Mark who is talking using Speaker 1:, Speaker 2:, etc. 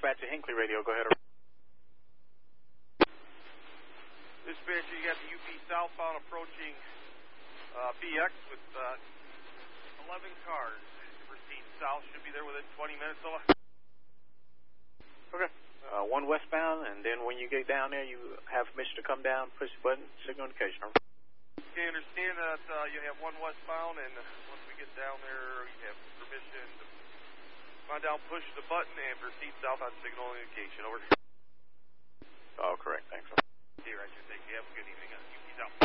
Speaker 1: dispatch to Hinckley Radio. Go ahead.
Speaker 2: Dispatcher, you got the UP southbound approaching BX with 11 cars. Proceed south, should be there within 20 minutes.
Speaker 1: Okay. One westbound, and then when you get down there, you have permission to come down, push the button, signal indication.
Speaker 2: Okay, understand that you have one westbound, and once we get down there, you have permission to come on down, push the button, and proceed south on signal indication. Over.
Speaker 1: Oh, correct. Thanks.
Speaker 2: Okay, Roger. Thank you. Have a good evening. UP South.